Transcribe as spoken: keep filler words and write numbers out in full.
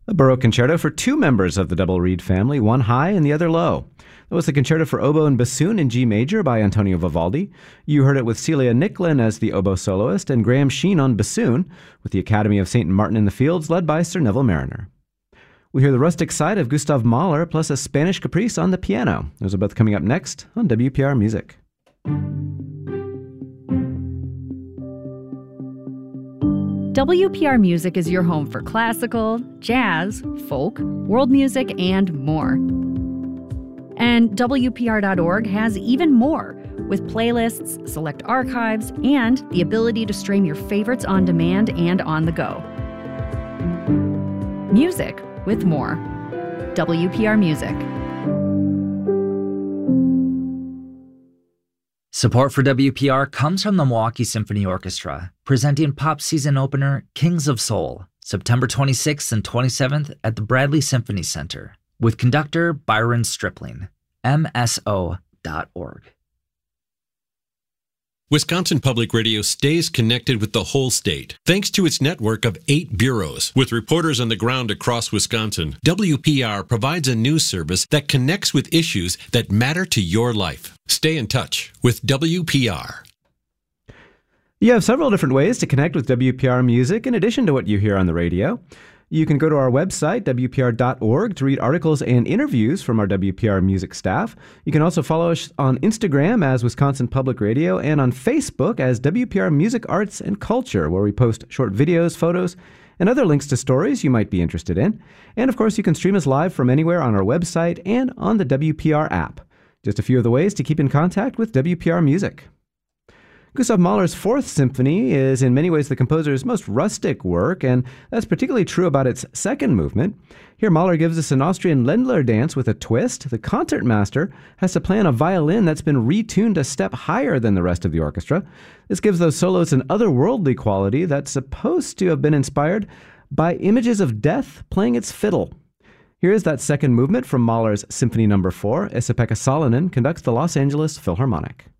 A Baroque concerto for two members of the double reed family, one high and the other low. That was the Concerto for Oboe and Bassoon in G major by Antonio Vivaldi. You heard it with Celia Nicklin as the oboe soloist and Graham Sheen on bassoon, with the Academy of Saint Martin in the Fields led by Sir Neville Mariner. We hear the rustic side of Gustav Mahler plus a Spanish caprice on the piano. Those are both coming up next on W P R Music. W P R Music is your home for classical, jazz, folk, world music, and more. And W P R dot org has even more, with playlists, select archives, and the ability to stream your favorites on demand and on the go. Music with more. W P R Music. Support for W P R comes from the Milwaukee Symphony Orchestra, presenting pop season opener Kings of Soul, September twenty-sixth and twenty-seventh at the Bradley Symphony Center, with conductor Byron Stripling. M S O dot org. Wisconsin Public Radio stays connected with the whole state, thanks to its network of eight bureaus. With reporters on the ground across Wisconsin, W P R provides a news service that connects with issues that matter to your life. Stay in touch with W P R. You have several different ways to connect with W P R Music in addition to what you hear on the radio. You can go to our website, W P R dot org, to read articles and interviews from our W P R Music staff. You can also follow us on Instagram as Wisconsin Public Radio and on Facebook as W P R Music Arts and Culture, where we post short videos, photos, and other links to stories you might be interested in. And of course, you can stream us live from anywhere on our website and on the W P R app. Just a few of the ways to keep in contact with W P R Music. Gustav Mahler's Fourth Symphony is in many ways the composer's most rustic work, and that's particularly true about its second movement. Here Mahler gives us an Austrian Ländler dance with a twist. The concertmaster has to play on a violin that's been retuned a step higher than the rest of the orchestra. This gives those solos an otherworldly quality that's supposed to have been inspired by images of death playing its fiddle. Here is that second movement from Mahler's Symphony Number four. Esa-Pekka Salonen conducts the Los Angeles Philharmonic.